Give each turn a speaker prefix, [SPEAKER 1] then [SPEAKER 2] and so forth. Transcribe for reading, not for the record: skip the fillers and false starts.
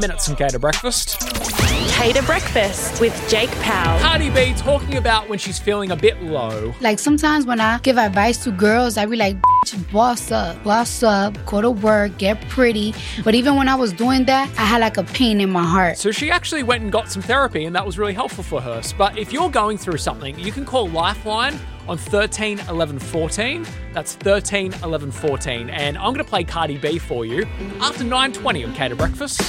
[SPEAKER 1] Minutes and Gator Breakfast.
[SPEAKER 2] Cater Breakfast with Jake Powell.
[SPEAKER 1] Cardi B talking about when she's feeling a bit low.
[SPEAKER 3] Like sometimes when I give advice to girls, I be like, boss up, go to work, get pretty. But even when I was doing that, I had like a pain in my heart.
[SPEAKER 1] So she actually went and got some therapy, and that was really helpful for her. But if you're going through something, you can call Lifeline on 13 11 14. That's 13 11 14. And I'm going to play Cardi B for you after 9:20 on Cater Breakfast.